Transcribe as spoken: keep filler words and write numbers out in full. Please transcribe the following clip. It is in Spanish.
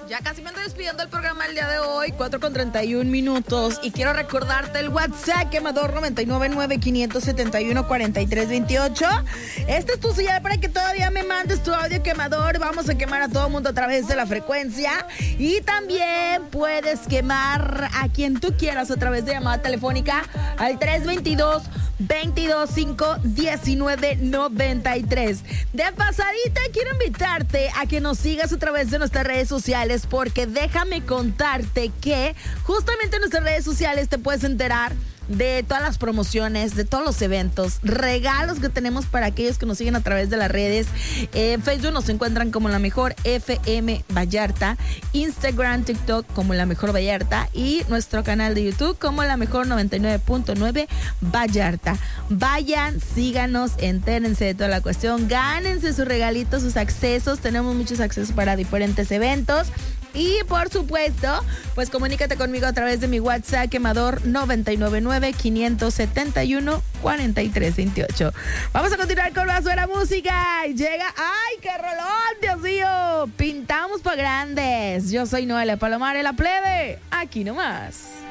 Ya casi me estoy despidiendo del programa el día de hoy, cuatro con treinta y un minutos. Y quiero recordarte el WhatsApp, quemador nueve nueve nueve, cinco siete uno, cuatro tres dos ocho. Esta es tu señal para que todavía me mandes tu audio quemador. Vamos a quemar a todo mundo a través de la frecuencia. Y también puedes quemar a quien tú quieras a través de llamada telefónica al tres dos dos, veintidós cinco, diecinueve noventa y tres. De pasadita quiero invitarte a que nos sigas a través de nuestras redes sociales, porque déjame contarte que justamente en nuestras redes sociales te puedes enterar de todas las promociones, de todos los eventos, regalos que tenemos para aquellos que nos siguen a través de las redes. En Facebook nos encuentran como La Mejor F M Vallarta, Instagram, TikTok como La Mejor Vallarta y nuestro canal de YouTube como La Mejor noventa y nueve punto nueve Vallarta. Vayan, síganos, entérense de toda la cuestión, gánense sus regalitos, sus accesos. Tenemos muchos accesos para diferentes eventos. Y por supuesto, pues comunícate conmigo a través de mi WhatsApp quemador nueve nueve nueve, cinco siete uno, cuatro tres dos ocho. Vamos a continuar con más buena música. Y llega, ¡ay, qué rolón, Dios mío! Pintamos pa' grandes. Yo soy Noelia Palomar, la plebe. Aquí nomás.